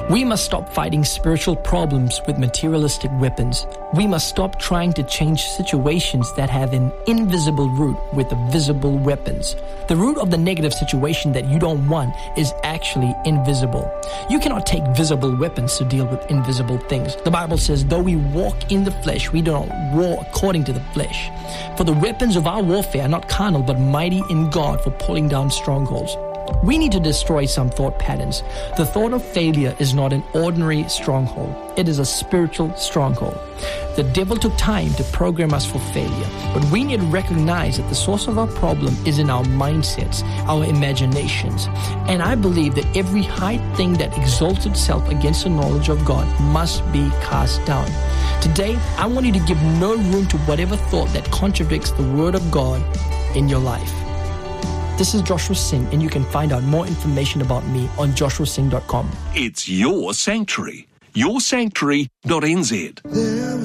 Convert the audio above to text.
We must stop fighting spiritual problems with materialistic weapons. We must stop trying to change situations that have an invisible root with visible weapons. The root of the negative situation that you don't want is actually invisible. You cannot take visible weapons to deal with invisible things. The Bible says, though we walk in the flesh, we do not war according to the flesh. For the weapons of our warfare are not carnal, but mighty in God for pulling down strongholds. We need to destroy some thought patterns. The thought of failure is not an ordinary stronghold. It is a spiritual stronghold. The devil took time to program us for failure, but we need to recognize that the source of our problem is in our mindsets, our imaginations. And I believe that every high thing that exalts itself against the knowledge of God must be cast down. Today, I want you to give no room to whatever thought that contradicts the Word of God in your life. This is Joshua Singh, and you can find out more information about me on joshuasingh.com. It's your sanctuary. yoursanctuary.nz.